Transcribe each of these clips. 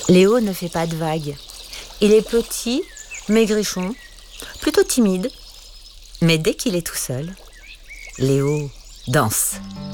Léo ne fait pas de vagues. Il est petit, maigrichon, plutôt timide. Mais dès qu'il est tout seul, Léo danse.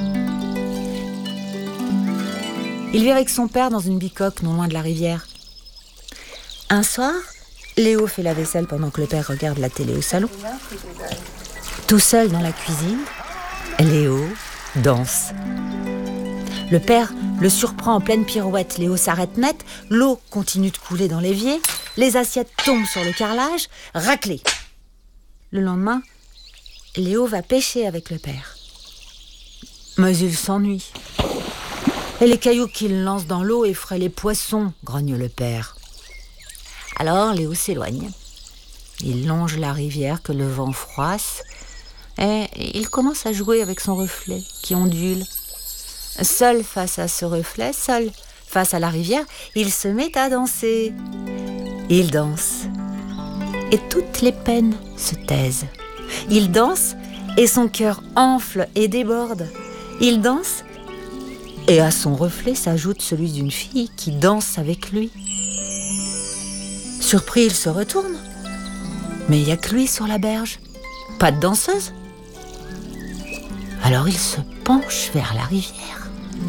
Il vit avec son père dans une bicoque non loin de la rivière. Un soir, Léo fait la vaisselle pendant que le père regarde la télé au salon. Tout seul dans la cuisine, Léo danse. Le père le surprend en pleine pirouette. Léo s'arrête net, l'eau continue de couler dans l'évier, les assiettes tombent sur le carrelage, raclées. Le lendemain, Léo va pêcher avec le père. Mais il s'ennuie. Et les cailloux qu'il lance dans l'eau effraient les poissons, grogne le père. Alors Léo s'éloigne. Il longe la rivière que le vent froisse et il commence à jouer avec son reflet qui ondule. Seul face à ce reflet, seul face à la rivière, il se met à danser. Il danse et toutes les peines se taisent. Il danse et son cœur enfle et déborde. Il danse et à son reflet s'ajoute celui d'une fille qui danse avec lui. Surpris, il se retourne. Mais il n'y a que lui sur la berge. Pas de danseuse. Alors il se penche vers la rivière.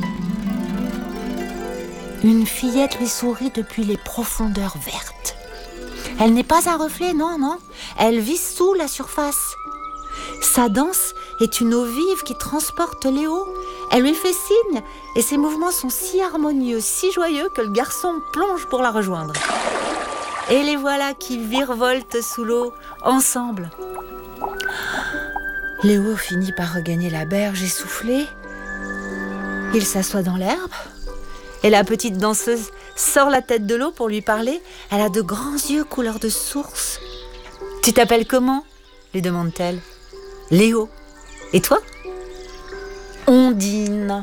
Une fillette lui sourit depuis les profondeurs vertes. Elle n'est pas un reflet, non. Elle vit sous la surface. Sa danse est une eau vive qui transporte Léo. Elle lui fait signe et ses mouvements sont si harmonieux, si joyeux que le garçon plonge pour la rejoindre. Et les voilà qui virevoltent sous l'eau, ensemble. Léo finit par regagner la berge essoufflé. Il s'assoit dans l'herbe et la petite danseuse sort la tête de l'eau pour lui parler. Elle a de grands yeux couleur de source. « Tu t'appelles comment ?» lui demande-t-elle. « Léo. Et toi ?»« Ondine. »«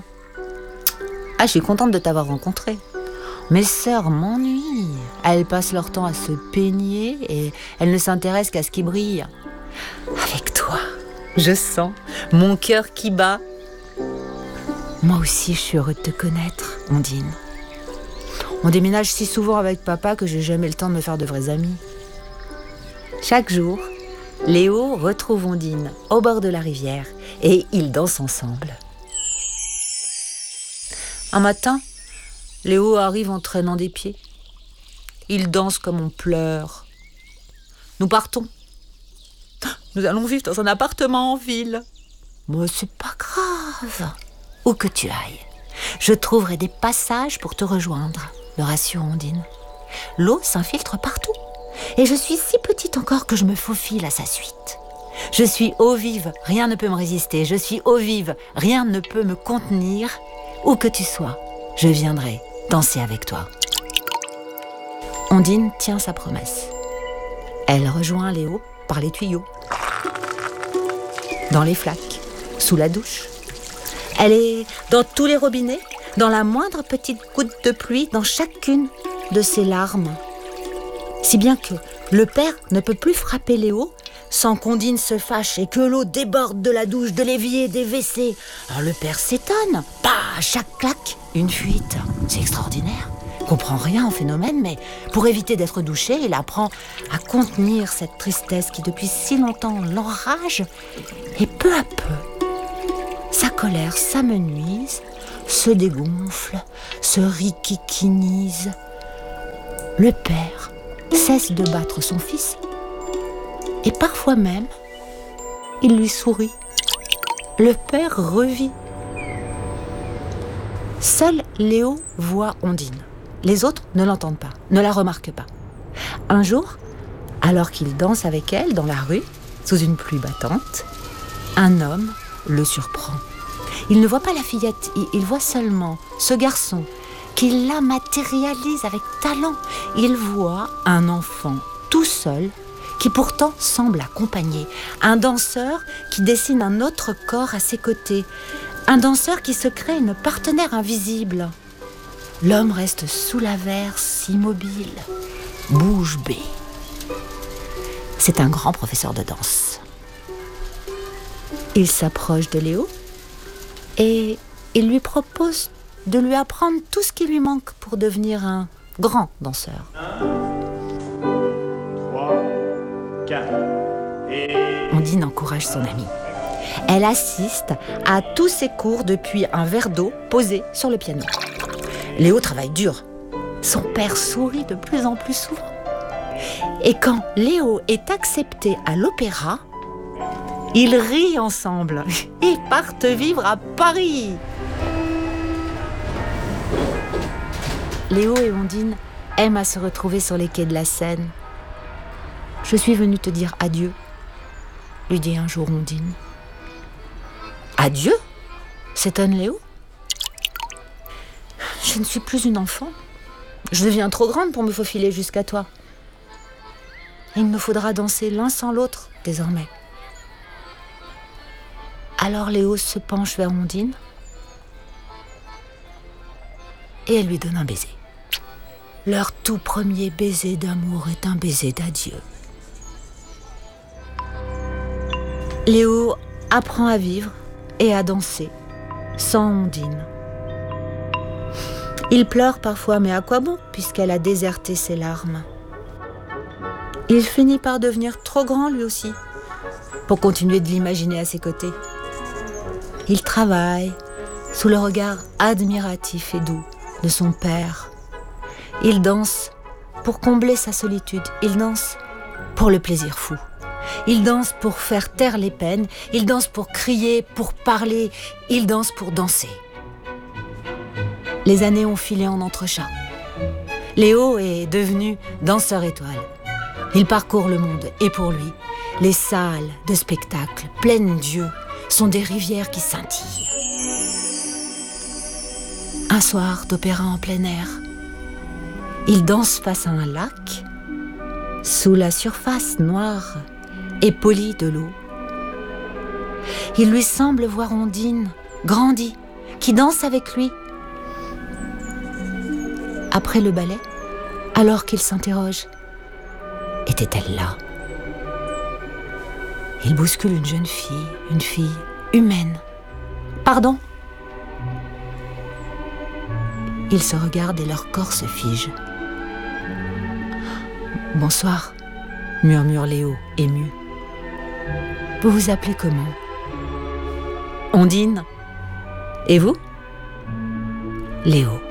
Ah, je suis contente de t'avoir rencontré. Mes sœurs m'ennuient. Elles passent leur temps à se peigner et elles ne s'intéressent qu'à ce qui brille. Avec toi, je sens mon cœur qui bat. Moi aussi, je suis heureux de te connaître, Ondine. On déménage si souvent avec papa que j'ai jamais le temps de me faire de vrais amis. » Chaque jour, Léo retrouve Ondine au bord de la rivière et ils dansent ensemble. Un matin, Léo arrive en traînant des pieds. Il danse comme on pleure. Nous partons. Nous allons vivre dans un appartement en ville. Mais c'est pas grave. Où que tu ailles, je trouverai des passages pour te rejoindre, le rassure Ondine. L'eau s'infiltre partout. Et je suis si petite encore que je me faufile à sa suite. Je suis eau vive, rien ne peut me résister. Je suis eau vive, rien ne peut me contenir. Où que tu sois, je viendrai danser avec toi. Ondine tient sa promesse. Elle rejoint Léo par les tuyaux, dans les flaques, sous la douche. Elle est dans tous les robinets, dans la moindre petite goutte de pluie, dans chacune de ses larmes. Si bien que le père ne peut plus frapper Léo sans qu'Ondine se fâche et que l'eau déborde de la douche, de l'évier, des WC. Alors le père s'étonne. Bah, à chaque claque, une fuite. C'est extraordinaire. Il ne comprend rien au phénomène, mais pour éviter d'être douché, il apprend à contenir cette tristesse qui depuis si longtemps l'enrage. Et peu à peu, sa colère s'amenuise, se dégonfle, se riquiquinise. Le père cesse de battre son fils et parfois même, il lui sourit. Le père revit. Seul Léo voit Ondine. Les autres ne l'entendent pas, ne la remarquent pas. Un jour, alors qu'il danse avec elle dans la rue, sous une pluie battante, un homme le surprend. Il ne voit pas la fillette, il voit seulement ce garçon qui la matérialise avec talent. Il voit un enfant tout seul qui pourtant semble accompagné. Un danseur qui dessine un autre corps à ses côtés. Un danseur qui se crée une partenaire invisible. L'homme reste sous la verse, immobile, bouche bée. C'est un grand professeur de danse. Il s'approche de Léo et il lui propose de lui apprendre tout ce qui lui manque pour devenir un grand danseur. 3, 4. Ondine encourage son amie. Elle assiste à tous ses cours depuis un verre d'eau posé sur le piano. Léo travaille dur. Son père sourit de plus en plus souvent. Et quand Léo est accepté à l'opéra, ils rient ensemble et partent vivre à Paris. Léo et Ondine aiment à se retrouver sur les quais de la Seine. « Je suis venue te dire adieu », lui dit un jour Ondine. « Adieu ?» s'étonne Léo. « Je ne suis plus une enfant. Je deviens trop grande pour me faufiler jusqu'à toi. Il nous faudra danser l'un sans l'autre désormais. » Alors Léo se penche vers Ondine et elle lui donne un baiser. Leur tout premier baiser d'amour est un baiser d'adieu. Léo apprend à vivre et à danser sans Ondine. Il pleure parfois, mais à quoi bon, puisqu'elle a déserté ses larmes. Il finit par devenir trop grand lui aussi, pour continuer de l'imaginer à ses côtés. Il travaille sous le regard admiratif et doux de son père. Il danse pour combler sa solitude. Il danse pour le plaisir fou. Il danse pour faire taire les peines. Il danse pour crier, pour parler. Il danse pour danser. Les années ont filé en entrechat. Léo est devenu danseur étoile. Il parcourt le monde et pour lui, les salles de spectacle pleines d'yeux sont des rivières qui scintillent. Un soir d'opéra en plein air, il danse face à un lac, sous la surface noire et polie de l'eau. Il lui semble voir Ondine, grandie, qui danse avec lui. Après le ballet, alors qu'il s'interroge, était-elle là ? Il bouscule une jeune fille humaine. Pardon ? Ils se regardent et leur corps se fige. Bonsoir, murmure Léo, ému. Vous vous appelez comment ? Ondine. Et vous ? Léo.